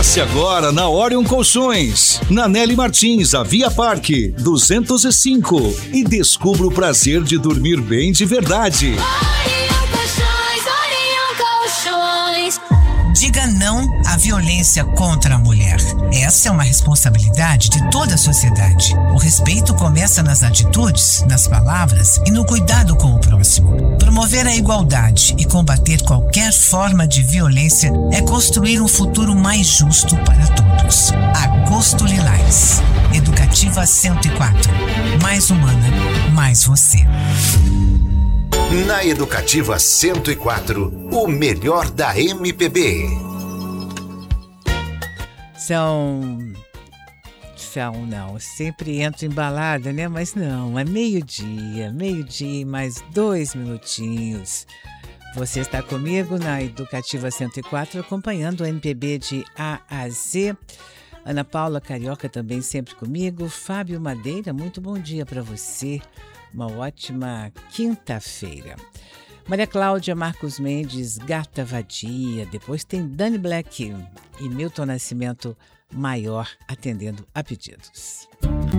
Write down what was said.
Passe agora na Orion Colchões, na Nelly Martins, a Via Parque 205 e descubra o prazer de dormir bem de verdade. Diga não à violência contra a mulher. Essa é uma responsabilidade de toda a sociedade. O respeito começa nas atitudes, nas palavras e no cuidado com o próximo. Promover a igualdade e combater qualquer forma de violência é construir um futuro mais justo para todos. Agosto Lilás. Educativa 104. Mais humana, mais você. Na Educativa 104, o melhor da MPB. Não, sempre entro embalada, né? Mas não, é meio-dia e mais 2 minutinhos. Você está comigo na Educativa 104, acompanhando o MPB de A a Z. Ana Paula Carioca também sempre comigo. Fábio Madeira, muito bom dia para você. Uma ótima quinta-feira. Maria Cláudia Marcos Mendes, Gata Vadia. Depois tem Dani Black e Milton Nascimento Maior atendendo a pedidos.